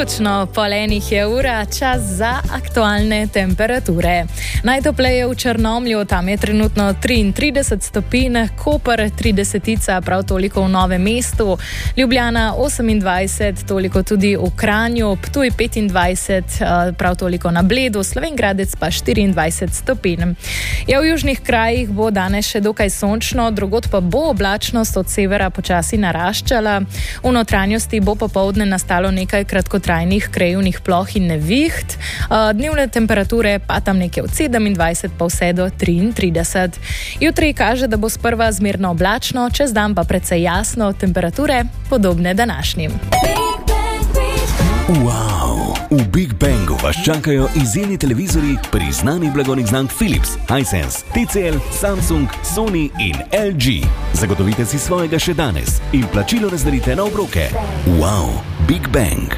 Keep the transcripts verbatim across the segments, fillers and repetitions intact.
Točno pol enih je ura, čas za aktualne temperature. Najtopleje v Črnomlju, tam je trenutno triintrideset stopinj, Koper tridesetica, prav toliko v Novem mestu, Ljubljana osemindvajset, toliko tudi v Kranju, Ptuj petindvajset, prav toliko na Bledu, Slovenj Gradec pa štiriindvajset stopinj. Ja, v južnih krajih bo danes še dokaj sončno, drugod pa bo oblačnost od severa počasi naraščala. V notranjosti bo popoldne nastalo nekaj kratkotrajnih krajevnih ploh in neviht, dnevne temperature pa tam nekje od sedemindvajset pa vse do triintrideset. Jutri kaže, da bo sprva zmerno oblačno, čez dan pa precej jasno, temperature podobne današnjim. Wow! V Big Bangu vas čakajo izjemni televizorji priznanih blagovnih znamk Philips, Hisense, T C L, Samsung, Sony in L G. Zagotovite si svojega še danes in plačilo razdelite na obroke. Wow! Big Bang.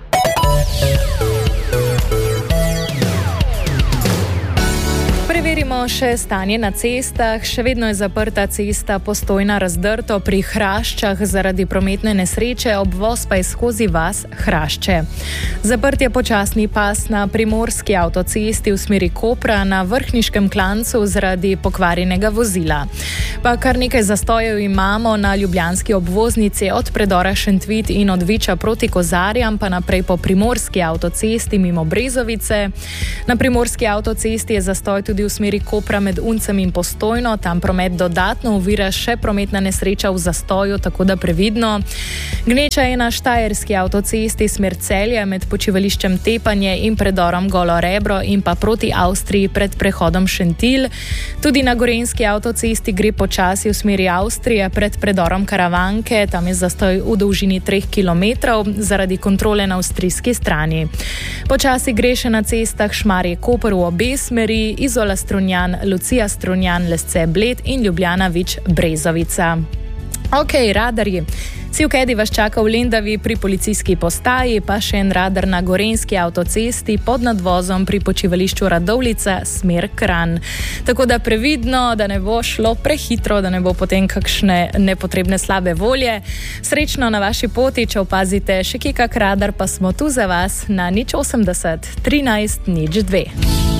Preverimo še stanje na cestah. Še vedno je zaprta cesta Postojna-Razdrto pri Hraščah zaradi prometne nesreče, obvoz pa je skozi vas Hrašče. Zaprt je počasni pas na primorski avtocesti v smeri Kopra na Vrhniškem klancu zaradi pokvarjenega vozila. Pa kar nekaj zastojev imamo na ljubljanski obvoznici od predora Šentvit in od Viča proti Kozarjam pa naprej po primorski avtocesti mimo Brezovice. Na primorski avtocesti je zastoj tudi v smeri Kopra med Uncem in Postojno, tam promet dodatno ovira še prometna nesreča v zastoju, tako da previdno. Gneča je na štajerski avtocesti smer Celje med počivališčem Tepanje in predorom Golo Rebro in pa proti Avstriji pred prehodom Šentilj. Tudi na gorenjski avtocesti gre počasi v smeri Avstrije pred predorom Karavanke, tam je zastoj v dolžini treh kilometrov zaradi kontrole na avstrijski strani. Počasi gre še na cestah Šmarje-Koper v obe smeri, Izola Strunjan, Lucija Strunjan, Lesce Bled in Ljubljana Vič Brezovica. Ok, radarji. Sivkedi vas čaka v Lendavi pri policijski postaji, pa še en radar na gorenjski avtocesti pod nadvozom pri počivališču Radovljica smer Kranj. Tako da previdno, da ne bo šlo prehitro, da ne bo potem kakšne nepotrebne slabe volje. Srečno na vaši poti, če opazite še kak radar, pa smo tu za vas na nič osemdeset trinajst nič dve.